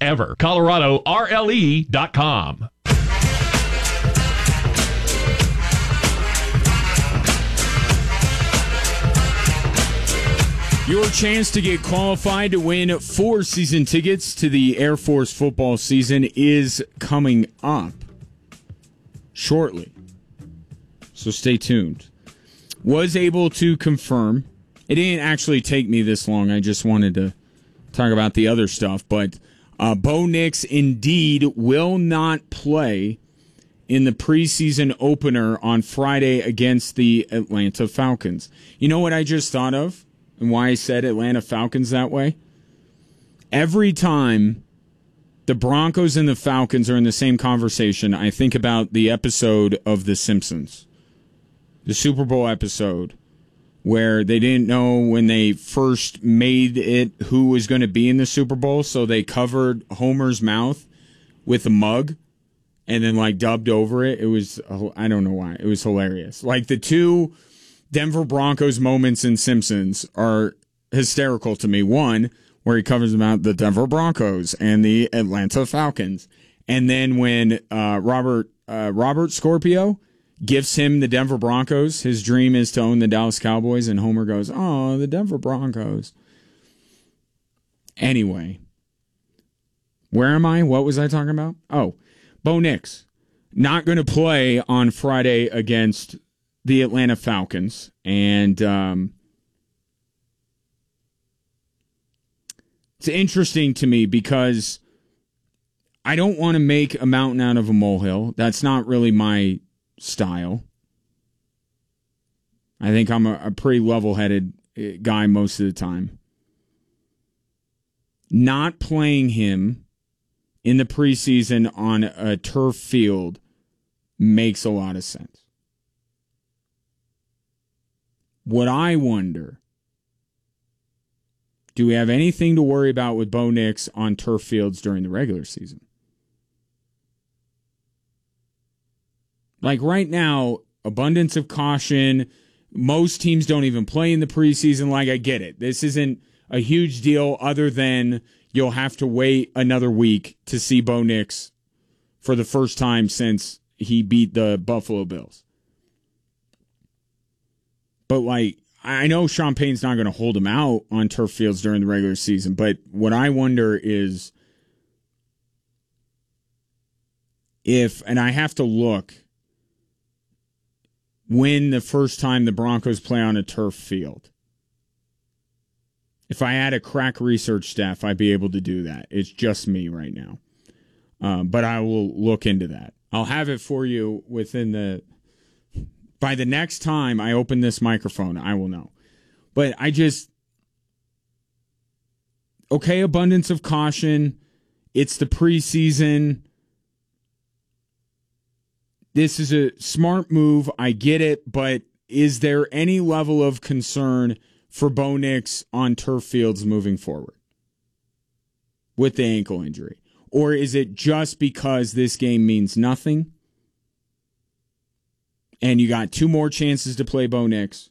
ever. ColoradoRLE.com. Your chance to get qualified to win 4 season tickets to the Air Force football season is coming up shortly. So stay tuned. Was able to confirm. It didn't actually take me this long. I just wanted to talk about the other stuff. But Bo Nix indeed will not play in the preseason opener on Friday against the Atlanta Falcons. You know what I just thought of? And why I said Atlanta Falcons that way? Every time the Broncos and the Falcons are in the same conversation, I think about the episode of The Simpsons. The Super Bowl episode where they didn't know when they first made it who was going to be in the Super Bowl, so they covered Homer's mouth with a mug and then dubbed over it. It was, I don't know why. It was hilarious. The two Denver Broncos moments in Simpsons are hysterical to me. One, where he covers them out, the Denver Broncos and the Atlanta Falcons. And then when Robert Scorpio gifts him the Denver Broncos, his dream is to own the Dallas Cowboys, and Homer goes, "Oh, the Denver Broncos." Anyway, where am I? What was I talking about? Oh, Bo Nix not going to play on Friday against the Atlanta Falcons, and it's interesting to me because I don't want to make a mountain out of a molehill. That's not really my style. I think I'm a pretty level-headed guy most of the time. Not playing him in the preseason on a turf field makes a lot of sense. What I wonder, do we have anything to worry about with Bo Nix on turf fields during the regular season? Right now, abundance of caution. Most teams don't even play in the preseason. I get it. This isn't a huge deal other than you'll have to wait another week to see Bo Nix for the first time since he beat the Buffalo Bills. But, I know Sean Payton's not going to hold him out on turf fields during the regular season, but what I wonder is if, and I have to look, when the first time the Broncos play on a turf field. If I had a crack research staff, I'd be able to do that. It's just me right now. But I will look into that. I'll have it for you by the next time I open this microphone, I will know. But okay, abundance of caution. It's the preseason. This is a smart move. I get it. But is there any level of concern for Bo Nix on turf fields moving forward with the ankle injury? Or is it just because this game means nothing and you got 2 more chances to play Bo Nix?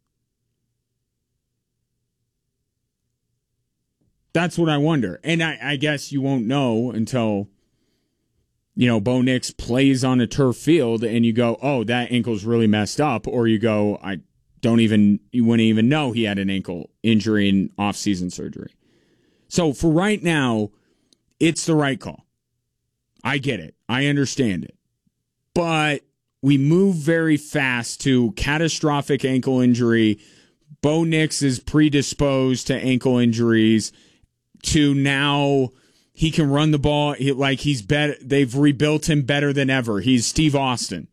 That's what I wonder. And I guess you won't know until, Bo Nix plays on a turf field and you go, oh, that ankle's really messed up. Or you go, you wouldn't even know he had an ankle injury and off-season surgery. So for right now, it's the right call. I get it. I understand it. But we move very fast to catastrophic ankle injury. Bo Nix is predisposed to ankle injuries, to now he can run the ball he's better. They've rebuilt him better than ever. He's Steve Austin.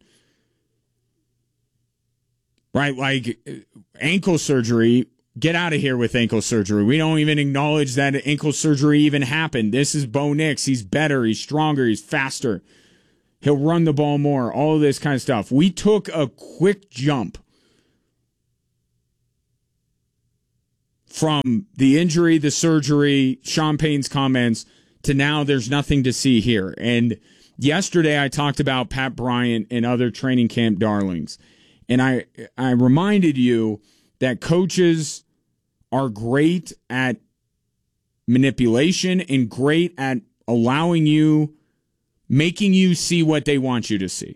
Right? Ankle surgery, get out of here with ankle surgery. We don't even acknowledge that ankle surgery even happened. This is Bo Nix. He's better. He's stronger. He's faster. He'll run the ball more. All of this kind of stuff. We took a quick jump from the injury, the surgery, Sean Payton's comments, to now there's nothing to see here. And yesterday I talked about Pat Bryant and other training camp darlings. And I reminded you that coaches are great at manipulation and great at allowing you, making you see what they want you to see.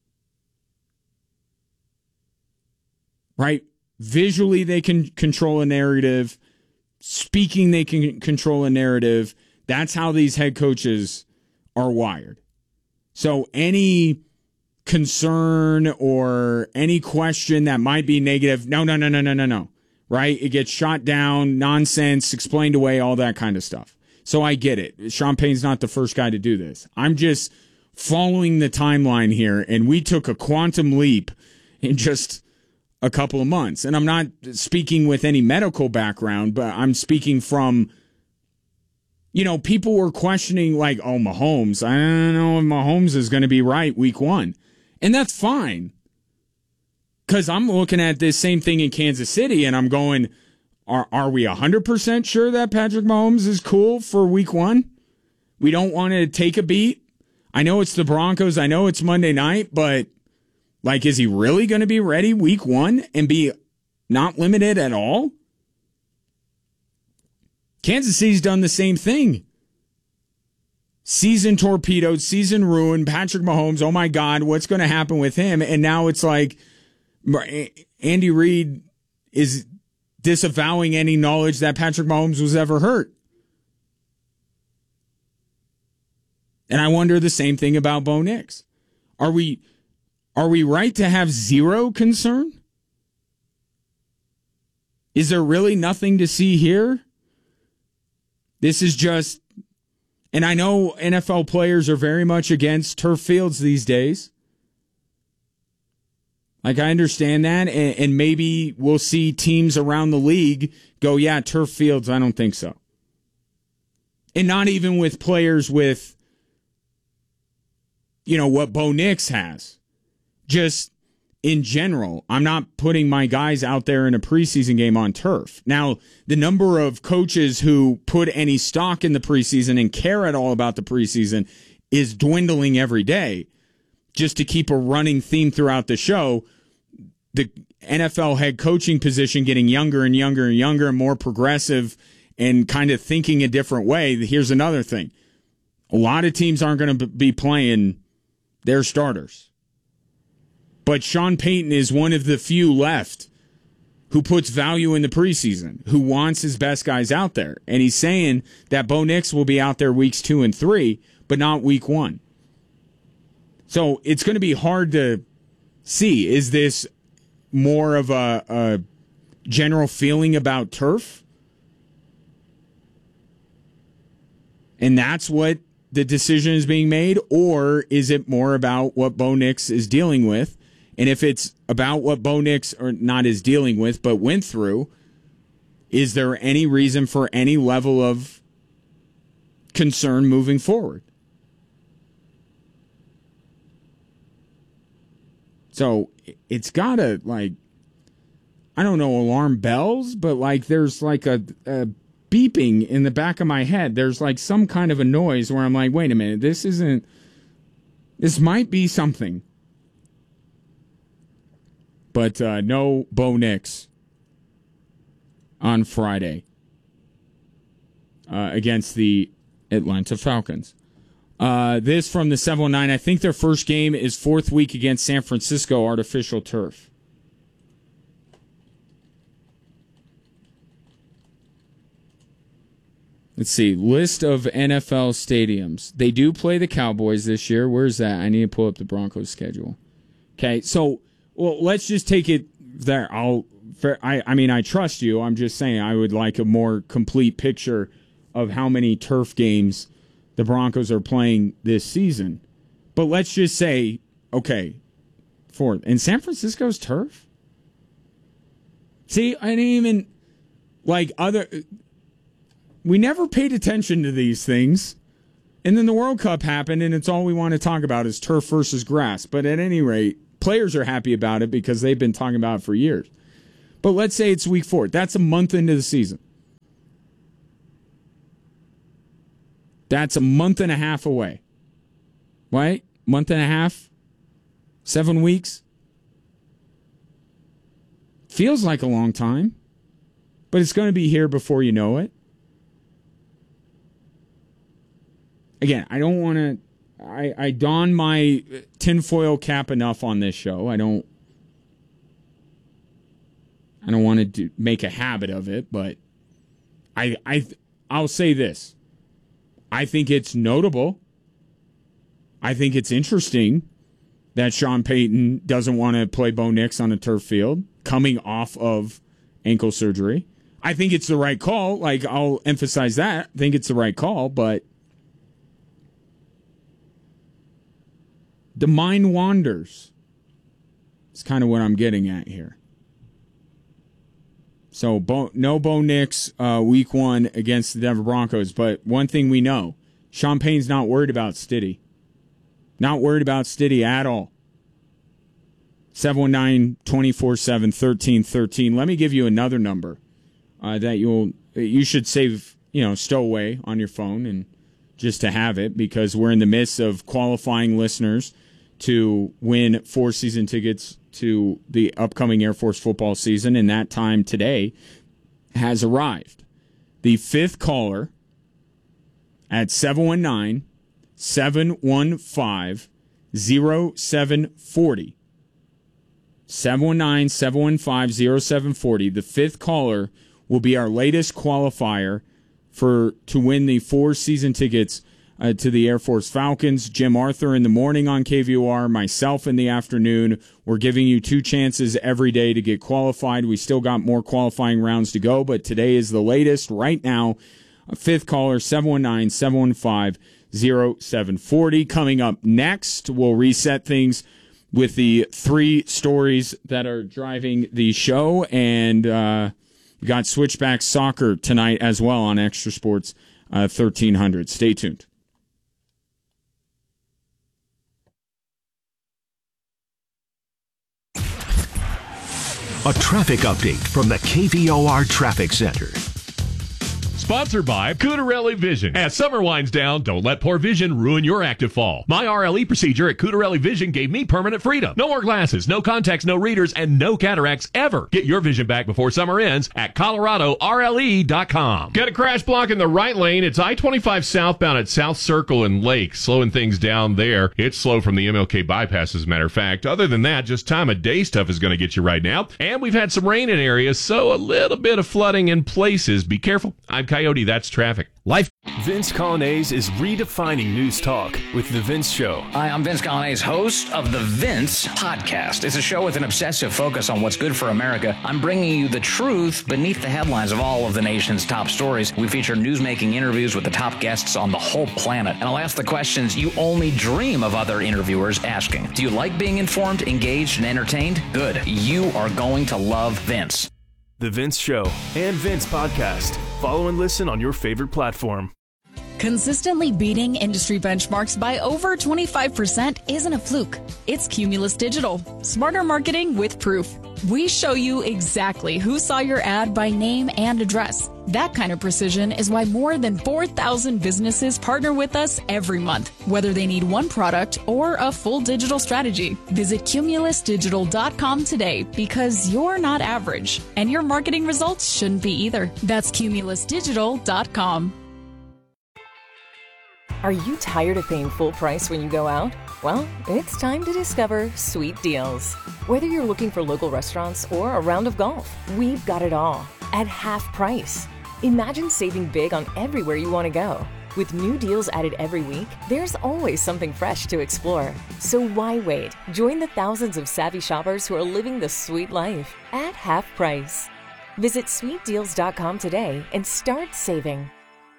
Right? Visually, they can control a narrative. Speaking, they can control a narrative. That's how these head coaches are wired. So any concern or any question that might be negative, no. Right? It gets shot down, nonsense, explained away, all that kind of stuff. So I get it. Sean Payton's not the first guy to do this. I'm just following the timeline here, and we took a quantum leap in just a couple of months. And I'm not speaking with any medical background, but I'm speaking from, people were questioning like, oh, Mahomes, I don't know if Mahomes is going to be right week 1. And that's fine. Because I'm looking at this same thing in Kansas City, and I'm going, are we 100% sure that Patrick Mahomes is cool for week 1? We don't want to take a beat. I know it's the Broncos. I know it's Monday night, but like, is he really going to be ready week 1 and be not limited at all? Kansas City's done the same thing. Season torpedoed, season ruined, Patrick Mahomes, oh my God, what's going to happen with him? And now it's like Andy Reid is disavowing any knowledge that Patrick Mahomes was ever hurt. And I wonder the same thing about Bo Nix. Are we right to have zero concern? Is there really nothing to see here? This is just, and I know NFL players are very much against turf fields these days. Like, I understand that, and maybe we'll see teams around the league go, yeah, turf fields, I don't think so. And not even with players with, what Bo Nix has. Just in general, I'm not putting my guys out there in a preseason game on turf. Now, the number of coaches who put any stock in the preseason and care at all about the preseason is dwindling every day. Just to keep a running theme throughout the show, the NFL head coaching position getting younger and younger and younger and more progressive and kind of thinking a different way. Here's another thing. A lot of teams aren't going to be playing their starters. But Sean Payton is one of the few left who puts value in the preseason, who wants his best guys out there. And he's saying that Bo Nix will be out there weeks 2 and 3, but not week 1. So it's going to be hard to see. Is this more of a general feeling about turf? And that's what the decision is being made? Or is it more about what Bo Nix is dealing with? And if it's about what Bo Nix, or not is dealing with, but went through, is there any reason for any level of concern moving forward? So it's got to, I don't know, alarm bells, but there's a beeping in the back of my head. There's some kind of a noise where I'm like, wait a minute, this might be something. But no Bo Nix on Friday against the Atlanta Falcons. This from the 719. I think their first game is 4th week against San Francisco, artificial turf. Let's see. List of NFL stadiums. They do play the Cowboys this year. Where's that? I need to pull up the Broncos schedule. Okay, so let's just take it there. I trust you. I'm just saying I would like a more complete picture of how many turf games the Broncos are playing this season. But let's just say, okay, 4th. And San Francisco's turf? See, I didn't even, we never paid attention to these things. And then the World Cup happened, and it's all we want to talk about is turf versus grass. But at any rate, players are happy about it because they've been talking about it for years. But let's say it's week 4. That's a month into the season. That's a month and a half away. Right? Month and a half? 7 weeks? Feels like a long time. But it's going to be here before you know it. again, I don't want to. I don my tinfoil cap enough on this show. I don't want to make a habit of it, but I'll say this. I think it's notable. I think it's interesting that Sean Payton doesn't want to play Bo Nix on a turf field coming off of ankle surgery. I think it's the right call. Like, I'll emphasize that. I think it's the right call, but the mind wanders. It's kind of what I'm getting at here. So, no Bo Nix week 1 against the Denver Broncos. But one thing we know, Sean Payton's not worried about Stiddy. Not worried about Stiddy at all. 719-247-1313. Let me give you another number that you should save, stow away on your phone and just to have it, because we're in the midst of qualifying listeners to win 4 season tickets to the upcoming Air Force football season, and that time today has arrived. The 5th caller at 719-715-0740. 719-715-0740. The 5th caller will be our latest qualifier to win the 4 season tickets to the Air Force Falcons. Jim Arthur in the morning on KVOR, myself in the afternoon. We're giving you 2 chances every day to get qualified. We still got more qualifying rounds to go, but today is the latest. Right now, 5th caller, 719-715-0740. Coming up next, we'll reset things with the 3 stories that are driving the show, and we got Switchback Soccer tonight as well on Extra Sports 1300. Stay tuned. A traffic update from the KVOR Traffic Center. Sponsored by Cutarelli Vision. As summer winds down, don't let poor vision ruin your active fall. My RLE procedure at Cutarelli Vision gave me permanent freedom. No more glasses, no contacts, no readers, and no cataracts ever. Get your vision back before summer ends at ColoradoRLE.com. Got a crash block in the right lane. It's I-25 southbound at South Circle and Lake. Slowing things down there. It's slow from the MLK bypass, as a matter of fact. Other than that, just time of day stuff is going to get you right now. And we've had some rain in areas, so a little bit of flooding in places. Be careful. I'm Coyote, that's traffic. Life. Vince Colonnese is redefining news talk with The Vince Show. Hi, I'm Vince Colonnese, host of The Vince Podcast. It's a show with an obsessive focus on what's good for America. I'm bringing you the truth beneath the headlines of all of the nation's top stories. We feature newsmaking interviews with the top guests on the whole planet. And I'll ask the questions you only dream of other interviewers asking. Do you like being informed, engaged, and entertained? Good. You are going to love Vince. The Vince Show and Vince Podcast. Follow and listen on your favorite platform. Consistently beating industry benchmarks by over 25% isn't a fluke. It's Cumulus Digital. Smarter marketing with proof. We show you exactly who saw your ad by name and address. That kind of precision is why more than 4,000 businesses partner with us every month, whether they need one product or a full digital strategy. Visit cumulusdigital.com today, because you're not average, and your marketing results shouldn't be either. That's cumulusdigital.com. Are you tired of paying full price when you go out? Well, it's time to discover Sweet Deals. Whether you're looking for local restaurants or a round of golf, we've got it all at half price. Imagine saving big on everywhere you want to go. With new deals added every week, there's always something fresh to explore. So why wait? Join the thousands of savvy shoppers who are living the sweet life at half price. Visit sweetdeals.com today and start saving.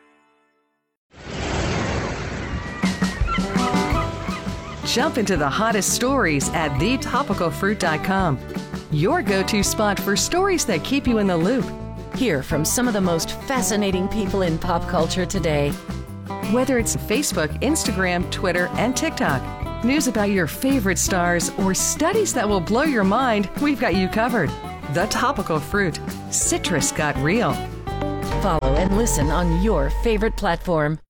Jump into the hottest stories at thetopicalfruit.com. Your go-to spot for stories that keep you in the loop. Hear from some of the most fascinating people in pop culture today. Whether it's Facebook, Instagram, Twitter, and TikTok, news about your favorite stars, or studies that will blow your mind, we've got you covered. The Topical Fruit. Citrus got real. Follow and listen on your favorite platform.